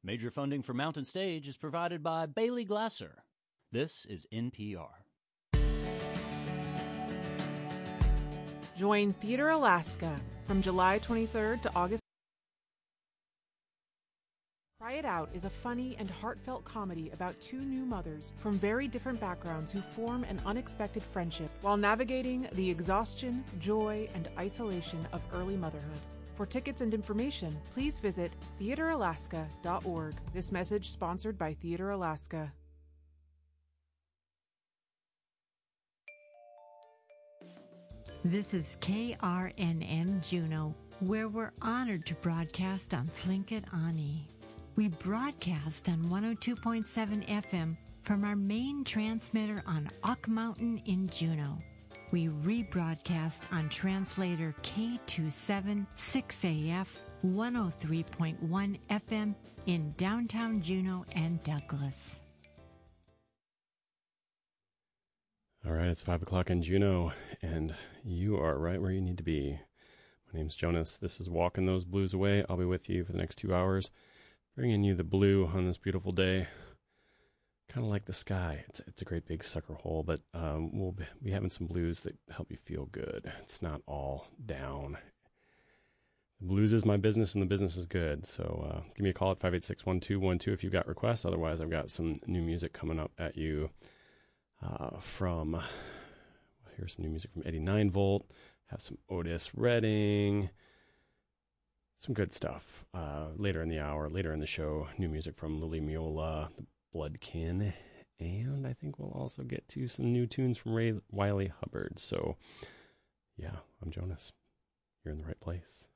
Major funding for Mountain Stage is provided by Bailey Glasser. This is NPR. Join Theater Alaska from July 23rd to August. Try It Out is a funny and heartfelt comedy about two new mothers from very different backgrounds who form an unexpected friendship while navigating the exhaustion, joy, and isolation of early motherhood. For tickets and information, please visit theateralaska.org. This message sponsored by Theater Alaska. This is KRNN Juneau, where we're honored to broadcast on Tlingit Ani. We broadcast on 102.7 FM from our main transmitter on Ock Mountain in Juneau. We rebroadcast on translator K276AF 103.1 FM in downtown Juneau and Douglas. All right, it's 5 o'clock in Juneau, and you are right where you need to be. My name's Jonas. This is Walking Those Blues Away. I'll be with you for the next 2 hours, bringing you the blue on this beautiful day. Kind of like the sky. It's a great big sucker hole, but we'll be having some blues that help you feel good. It's not all down. The blues is my business, and the business is good. So give me a call at 586-1212 if you've got requests. Otherwise, I've got some new music coming up at you here's some new music from Eddie 9V. Have some Otis Redding. Some good stuff. Later in the hour, later in the show, new music from Lily Miola, the Bloodkin, and I think we'll also get to some new tunes from Ray Wiley Hubbard. So, yeah, I'm Jonas. You're in the right place.